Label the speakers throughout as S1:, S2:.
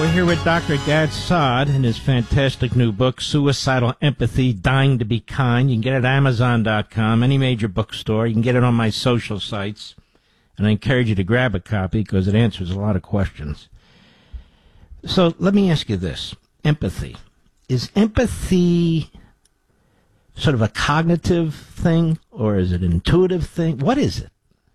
S1: We're here with Dr. Gad Saad in his fantastic new book, Suicidal Empathy, Dying to Be Kind. You can get it at Amazon.com, any major bookstore. You can get it on my social sites. And I encourage you to grab a copy because it answers a lot of questions. So let me ask you this. Empathy. Is empathy sort of a cognitive thing or is it an intuitive thing? What is it?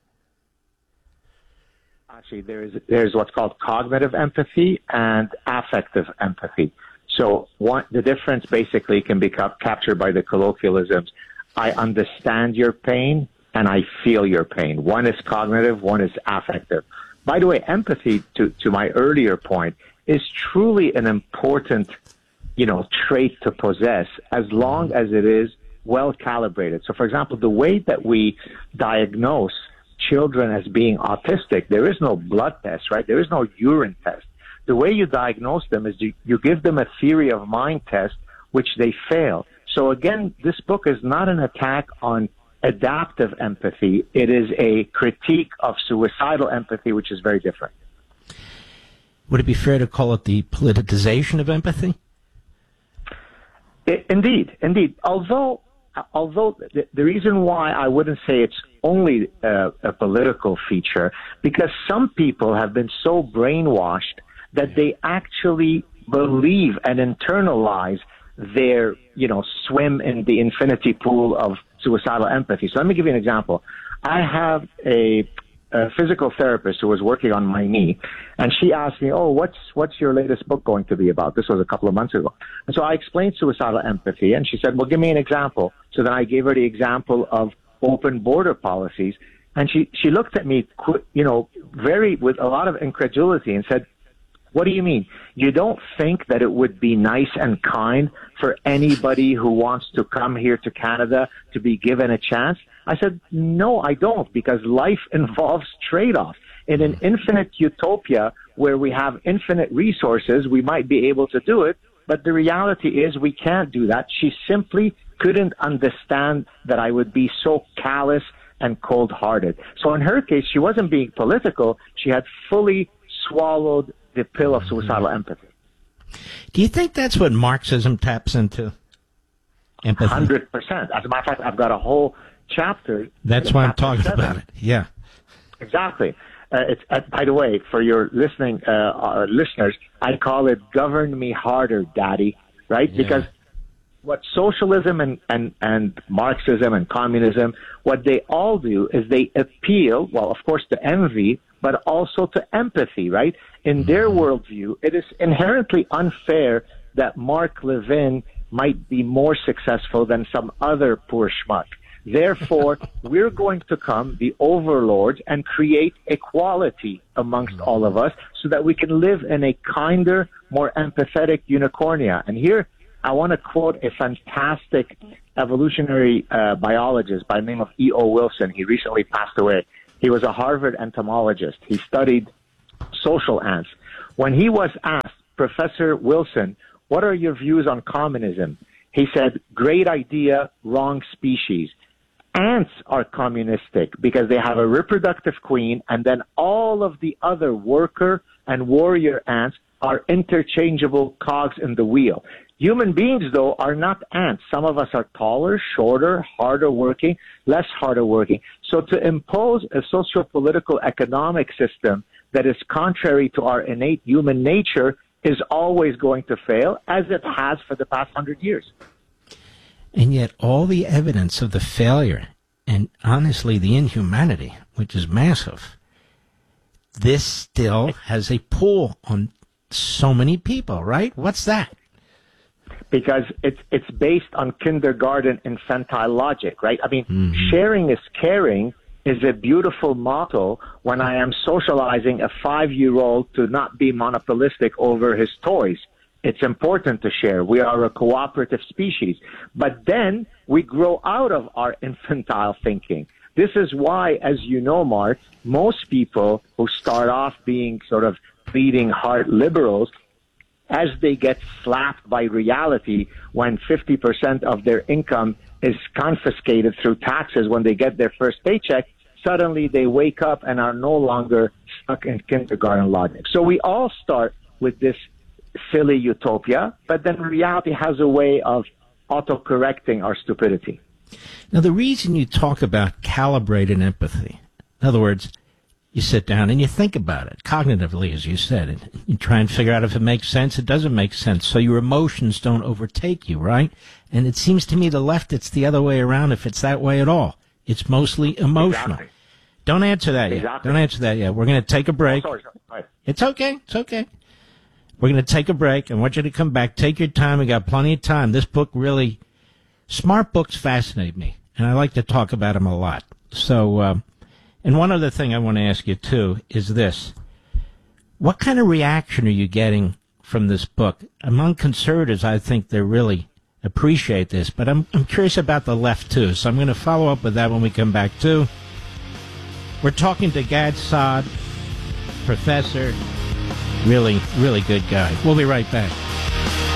S2: Actually, there's what's called cognitive empathy and affective empathy. So the difference basically can be captured by the colloquialisms. I understand your pain and I feel your pain. One is cognitive, one is affective. By the way, empathy, to my earlier point, is truly an important, trait to possess as long as it is well calibrated. So, for example, the way that we diagnose children as being autistic, there is no blood test, right? There is no urine test. The way you diagnose them is you give them a theory of mind test, which they fail. So again, this book is not an attack on adaptive empathy. It is a critique of suicidal empathy, which is very different.
S1: Would it be fair to call it the politicization of empathy?
S2: Indeed. Although the reason why I wouldn't say it's only a political feature, because some people have been so brainwashed that they actually believe and internalize their, swim in the infinity pool of suicidal empathy. So let me give you an example. I have a physical therapist who was working on my knee, and she asked me, what's your latest book going to be about? This was a couple of months ago. And so I explained suicidal empathy, and she said, well, give me an example. So then I gave her the example of open border policies, and she looked at me, with a lot of incredulity and said, what do you mean? You don't think that it would be nice and kind for anybody who wants to come here to Canada to be given a chance? I said, no, I don't, because life involves trade-off. In an infinite utopia where we have infinite resources, we might be able to do it, but the reality is we can't do that. She simply couldn't understand that I would be so callous and cold-hearted. So in her case, she wasn't being political. She had fully swallowed the pill of suicidal empathy.
S1: Do you think that's what Marxism taps into? Empathy?
S2: 100%. As a matter of fact, I've got a whole chapter.
S1: That's why I'm talking about it. Yeah.
S2: Exactly. It's by the way, for your listeners, I call it "Govern Me Harder, Daddy," right? Yeah. Because what socialism and Marxism and communism, what they all do is they appeal, well, of course, to envy, but also to empathy, right? In their worldview, it is inherently unfair that Mark Levin might be more successful than some other poor schmuck. Therefore, we're going to come, the overlords, and create equality amongst all of us so that we can live in a kinder, more empathetic unicornia. And here, I want to quote a fantastic evolutionary biologist by the name of E.O. Wilson. He recently passed away. He was a Harvard entomologist. He studied social ants. When he was asked, Professor Wilson, what are your views on communism? He said, great idea, wrong species. Ants are communistic because they have a reproductive queen, and then all of the other worker and warrior ants are interchangeable cogs in the wheel. Human beings, though, are not ants. Some of us are taller, shorter, harder working, less harder working. So to impose a socio-political economic system that is contrary to our innate human nature is always going to fail, as it has for the past 100 years.
S1: And yet all the evidence of the failure and, honestly, the inhumanity, which is massive, this still has a pull on so many people, right? What's that?
S2: Because it's based on kindergarten infantile logic, right? I mean, sharing is caring is a beautiful motto when I am socializing a 5-year-old to not be monopolistic over his toys. It's important to share. We are a cooperative species. But then we grow out of our infantile thinking. This is why, as you know, Mark, most people who start off being sort of bleeding heart liberals, as they get slapped by reality when 50% of their income is confiscated through taxes when they get their first paycheck, suddenly they wake up and are no longer stuck in kindergarten logic. So we all start with this silly utopia, but then reality has a way of auto-correcting our stupidity.
S1: Now, the reason you talk about calibrated empathy, in other words, you sit down and you think about it cognitively, as you said, and you try and figure out if it makes sense, it doesn't make sense, so your emotions don't overtake you, right? And it seems to me the left, it's the other way around if it's that way at all. It's mostly emotional.
S2: Exactly.
S1: Don't answer that yet.
S2: Exactly.
S1: Don't answer that yet. We're going to take a break.
S2: Oh, sorry. Right.
S1: It's okay. It's okay. We're going to take a break. I want you to come back. Take your time. We got plenty of time. This book really, smart books fascinate me, and I like to talk about them a lot. So, and one other thing I want to ask you, too, is this. What kind of reaction are you getting from this book? Among conservatives, I think they really appreciate this, but I'm curious about the left, too. So I'm going to follow up with that when we come back, too. We're talking to Gad Saad, professor, really, really good guy. We'll be right back.